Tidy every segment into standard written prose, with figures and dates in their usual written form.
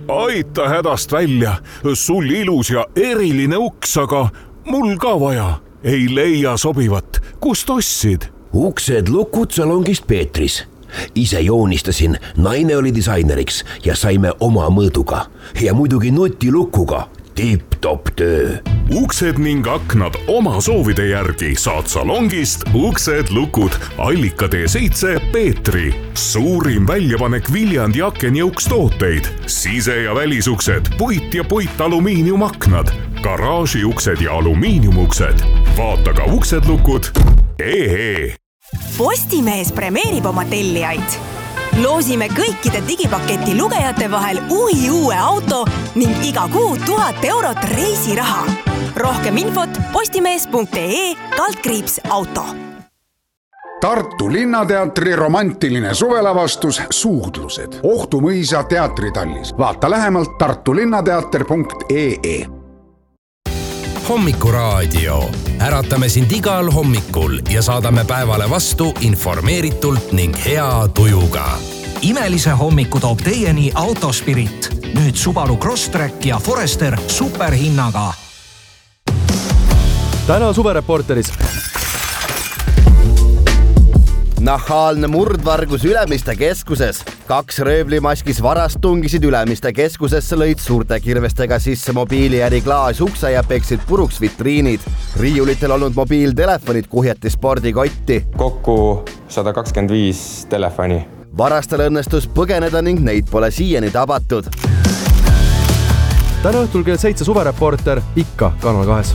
Aita hädast välja, sul ilus ja eriline uks, aga mul ka vaja. Ei leia sobivat, kust ostsid? Uksed lukud salongist Peetris. Ise joonistasin, naine oli disaineriks ja saime oma mõõduga. Ja muidugi nutilukuga. Tipp-top töö. Uksed ning aknad oma soovide järgi saad salongist Uksed lukud Allika T7 Peetri. Suurim väljapanek Viljandi aken- ja ukstooteid. Sise- ja välisuksed, puit- ja puitalumiiniumaknad, garaažiuksed ja alumiiniumuksed. Vaata ka uksedlukud.ee. Postimees premeerib oma tellijaid. Loosime kõikide digipaketi lugejate vahel uue auto ning iga kuu 1000 eurot reisiraha. Rohkem infot postimees.ee/auto. Tartu Linnateatri romantiline suvelavastus Suudlused. Ohtu mõisa teatritallis. Vaata lähemalt tartulinnateater.ee. Hommikuraadio. Äratame sind igal hommikul ja saadame päevale vastu informeeritult ning hea tujuga. Imelise hommiku toob teieni Autospirit. Nüüd Subaru Crosstrek ja Forester superhinnaga. Täna suvereporteris. Nahaalne murdvargus Ülemiste keskuses. 2 röövlimaskis varast tungisid Ülemiste keskusesse, lõid suurte kirvestega sisse mobiiliäri klaasukse ja peksid puruks vitriinid. Riiulitel olnud mobiiltelefonid kuhjati spordikotti. Kokku 125 telefoni. Varastel õnnestus põgeneda ning neid pole siiani tabatud. Täna õhtul kell 7 suvereporter ikka Kanal 2.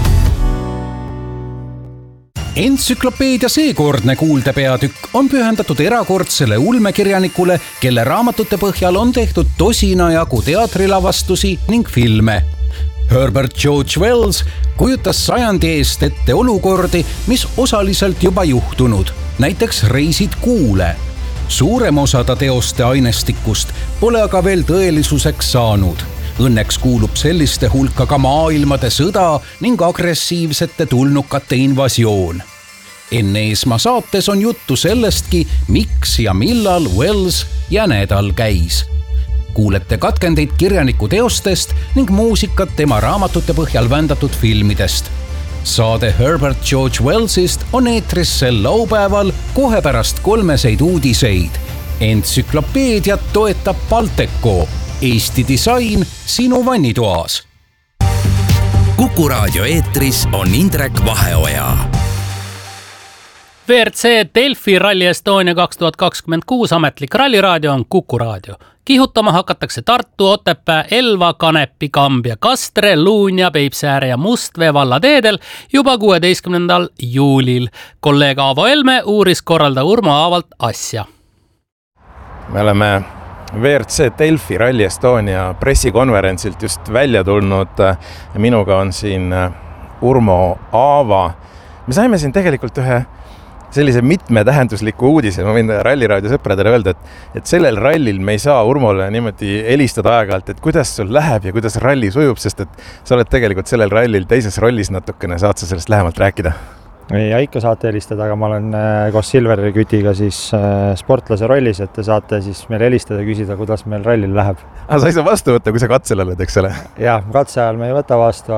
Entsüklopeedia seekordne kuuldepeatükk on pühendatud erakordsele ulmekirjanikule, kelle raamatute põhjal on tehtud tosina jagu teatrilavastusi ning filme. Herbert George Wells kujutas sajandi eest ette olukordi, mis osaliselt juba juhtunud, näiteks Reisid kuule. Suurem osa ta teoste ainestikust pole aga veel tõelisuseks saanud. Õnneks kuulub selliste hulka ka maailmade sõda ning agressiivsete tulnukate invasioon. Enne Eesmaa saates on juttu sellestki, miks ja millal Wells jänedal käis. Kuulete katkendeid kirjaniku teostest ning muusikat tema raamatute põhjal vändatud filmidest. Saade Herbert George Wellsist on eetris sel laupäeval kohe pärast 3 uudiseid. Entsüklopeediat toetab Balteco. Eesti disain sinu vannitoas. Kuku Raadio eetris on Indrek Vaheoja. WRC Delfi Rally Estonia 2026 ametlik ralliraadio on Kuku Raadio. Kihutama hakatakse Tartu, Otepää, Elva, Kanepi, Kambja, Kastre, Luunja, Peipsiääre ja Mustvee vallateedel juba 16. juulil. Kolleeg Aavo Elme uuris korralda Urmo Aavalt asja. Me oleme WRC Delfi Rally Estonia pressikonverentsilt just välja tulnud. Minuga on siin Urmo Aava. Me saime siin tegelikult ühe sellise mitmetähendusliku uudise. Ma võin ralliraadio sõpradele öelda, et sellel rallil me ei saa Urmole niimoodi helistada aeg-ajalt, et kuidas sul läheb ja kuidas ralli sujub, sest et sa oled tegelikult sellel rallil teises rollis natukene. Saad sa sellest lähemalt rääkida? Ja ikka saate helistada, aga ma olen koos Silveri Kütiga siis sportlase rollis, et te saate siis meil helistada ja küsida, kuidas meil rallil läheb. Sa ei saa vastu võtta, kui sa katsel oled, eks ole? Jah, katse ajal me ei võta vastu,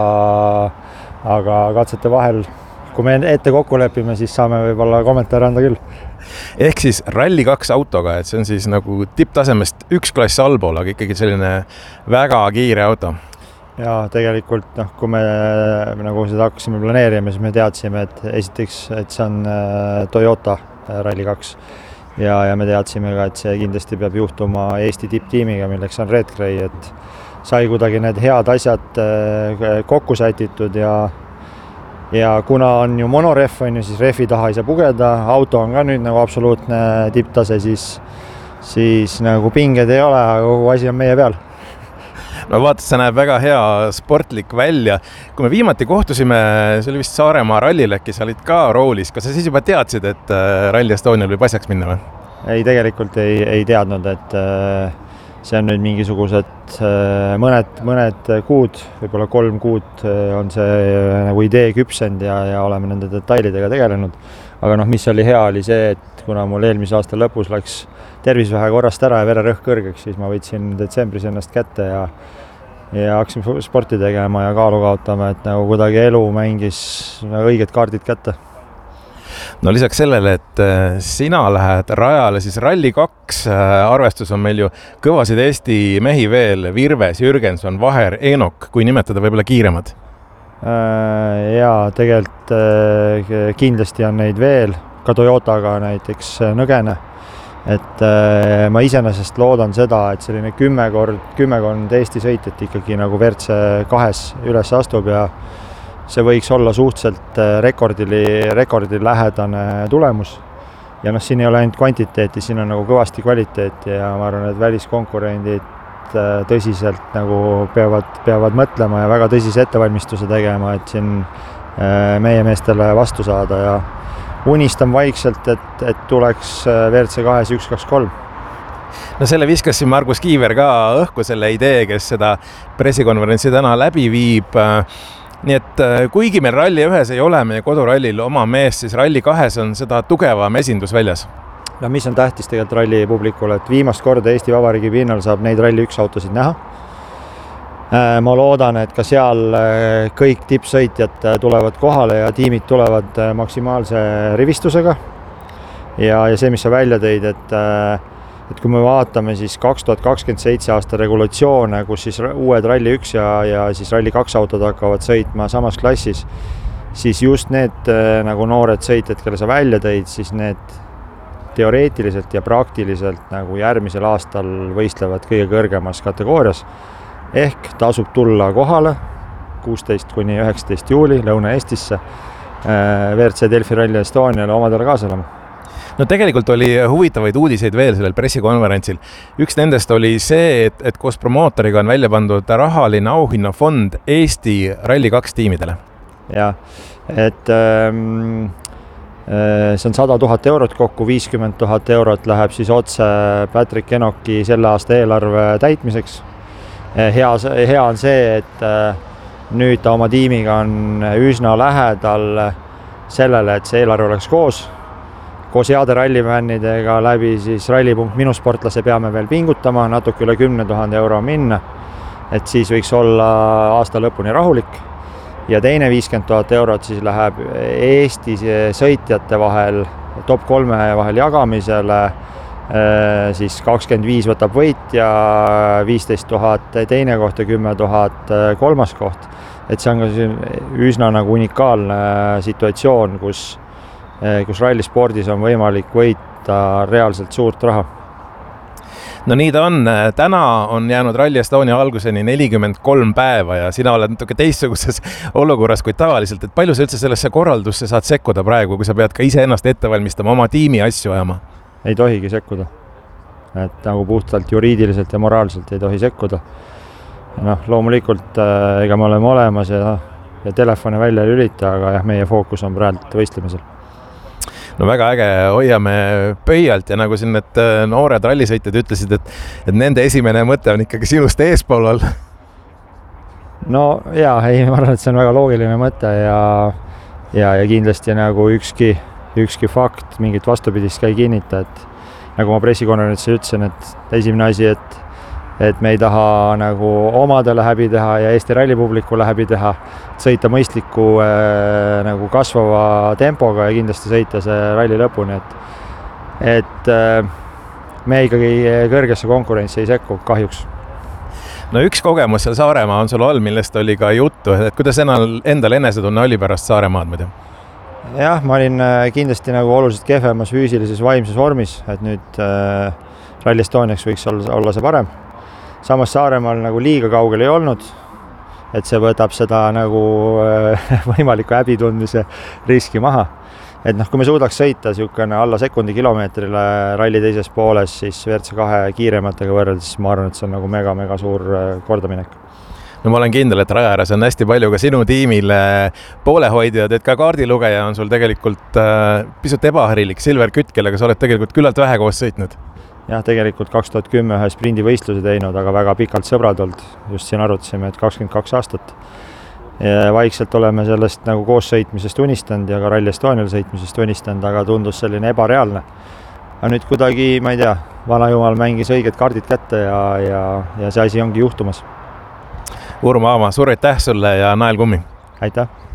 aga katsete vahel, kui me ette kokku lepime, siis saame võib-olla kommentaare anda küll. Ehk siis Rally 2 autoga, et see on siis nagu tipptasemest 1 klass allpool, aga ikkagi selline väga kiire auto. Ja tegelikult, kui me nagu seda hakkasime planeerima, siis me teadsime, et esiteks, et see on Toyota Rally 2 ja me teadsime ka, et see kindlasti peab juhtuma Eesti tipptiimiga, milleks on Red Gray, et sai kuidagi need head asjad kokku sätitud ja kuna on ju monoref, on ju, siis refi taha ei saa pugeda, auto on ka nüüd nagu absoluutne tipptase, siis nagu pinged ei ole, aga kogu asi on meie peal. No vaata, see näeb väga hea sportlik välja. Kui me viimati kohtusime, see oli vist Saaremaa rallil, äkki sa olid ka roolis. Kas sa siis juba teadsid, et Rally Estonial võib asjaks minna või? Ei, tegelikult ei teadnud, et see on nüüd mingisugused mõned kuud, võib-olla 3 kuud on see nagu idee küpsenud ja oleme nende detailidega tegelenud. Aga mis oli hea, oli see, et kuna mul eelmise aasta lõpus läks tervis vähe korrast ära ja vererõhk kõrgeks, siis ma võtsin detsembris ennast kätte ja hakkasime sporti tegema ja kaalu kaotama, et nagu kuidagi elu mängis õiged kaardid kätte. No lisaks sellele, et sina lähed rajale, siis Rally 2 arvestus on meil ju kõvasid Eesti mehi veel, Virves, Jürgenson, Vaher, Eenok, kui nimetada võib-olla kiiremad. Jaa, tegelikult kindlasti on neid veel, ka Toyotaga näiteks Nõgene. Et ma iseenesest loodan seda, et selline 10 Eesti sõitjat ikkagi nagu WRC 2 üles astub ja see võiks olla suhteliselt rekordi lähedane tulemus. Ja siin ei ole ainult kvantiteeti, siin on nagu kõvasti kvaliteeti ja ma arvan, et väliskonkurendid tõsiselt nagu peavad mõtlema ja väga tõsise ettevalmistuse tegema, et siin meie meestele vastu saada ja unistan vaikselt, et tuleks WRC 2 1, 2, 3. No selle viskas siin Margus Kiiver ka õhku selle idee, kes seda pressikonverentsi täna läbi viib. Nii et kuigi meil Rally 1 ei ole meie kodurallil oma mees, siis Rally 2 on seda tugevam esindus väljas. No mis on tähtis tegelikult ralli publikule, et viimast korda Eesti Vabariigi pinnal saab neid Rally 1 autosid näha. Ma loodan, et ka seal kõik tippsõitjad tulevad kohale ja tiimid tulevad maksimaalse rivistusega. Ja see, mis sa välja tõid, et kui me vaatame siis 2027 aasta regulatsioone, kus siis uued Rally 1 ja siis Rally 2 autod hakkavad sõitma samas klassis, siis just need nagu noored sõitjad, kelle sa välja tõid, siis need teoreetiliselt ja praktiliselt nagu järgmisel aastal võistlevad kõige kõrgemas kategoorias. Ehk tasub tulla kohale 16 kuni 19 juuli Lõuna-Eestisse WRC Delfi Rally Estoniale omadele kaasa olema. No tegelikult oli huvitavaid uudiseid veel sellel pressikonverentsil. Üks nendest oli see, et koos promootoriga on välja pandud rahaline auhinnafond Eesti Rally 2 tiimidele. Ja, et see on 100 000 eurot kokku, 50 000 eurot läheb siis otse Patrick Enoki selle aasta eelarve täitmiseks. Hea on see, et nüüd ta oma tiimiga on üsna lähedal sellele, et see eelarve oleks koos heade rallimännidega läbi siis ralli.minu sportlase peame veel pingutama, natuke üle 10 000 euro minna, et siis võiks olla aasta lõpuni rahulik. Ja teine 50 000 eurot siis läheb Eesti sõitjate vahel, top 3 vahel jagamisele, siis 25 võtab võitja, 15 000 teine koht ja 10 000 kolmas koht. Et see on ka üsna nagu unikaalne situatsioon, kus rallispordis on võimalik võita reaalselt suurt raha. No nii ta on. Täna on jäänud Rally Estonia alguseni 43 päeva ja sina oled natuke teistsuguses olukorras kui tavaliselt. Et palju sa üldse sellesse korraldusse saad sekkuda praegu, kui sa pead ka ise ennast ette valmistama, oma tiimi asju ajama? Ei tohigi sekkuda. Et nagu puhtalt juriidiliselt ja moraalselt ei tohi sekkuda. Loomulikult ega me oleme olemas ja telefoni välja lülita, aga meie fookus on praegu võistlemisel. No väga äge, hoiame pöialt ja nagu siin need noored rallisõitjad ütlesid, et nende esimene mõte on ikkagi sinust eespool all. No ma arvan, et see on väga loogiline mõte ja kindlasti nagu ükski fakt mingit vastupidist ka ei kinnita, et nagu ma pressikonverentsil ütlesin, et esimene asi, et me ei taha nagu omadele häbi teha ja Eesti rallipublikule häbi teha, sõita mõistliku nagu kasvava tempoga ja kindlasti sõita see ralli lõpuni, et me ikkagi kõrgesse konkurentsi ei sekku kahjuks. No üks kogemus seal Saaremaa on sul all, millest oli ka juttu, et kuidas endal enesetunne oli pärast Saaremaad muidu? Jah, ma olin kindlasti nagu oluliselt kehvemas füüsilises vaimses vormis, et nüüd Rally Estoniaks võiks olla see parem. Samas Saaremaal nagu liiga kaugel ei olnud, et see võtab seda nagu võimaliku häbitundmise riski maha. Et kui me suudaks sõita siukene alla sekundi kilomeetrile ralli teises pooles, siis WRC 2 kiirematega võrreldes, ma arvan, et see on nagu mega suur kordaminek. No ma olen kindel, et raja ääres on hästi palju ka sinu tiimile poolehoidjad, et ka kaardilugeja on sul tegelikult pisut ebaharilik Silver Kütt, kellega sa oled tegelikult küllalt vähe koos sõitnud. jah, tegelikult 2010 ühe sprindivõistluse teinud, aga väga pikalt sõbrad olnud. Just siin arutasime, et 22 aastat. Ja vaikselt oleme sellest nagu koos sõitmisest unistanud ja ka Rally Estonial sõitmisest unistanud, aga tundus selline ebareaalne. Aga nüüd kuidagi, ma ei tea, vanajumal mängis õiged kaardid kätte ja see asi ongi juhtumas. Urmo Aava, suur aitäh sulle ja nael kummi! Aitäh!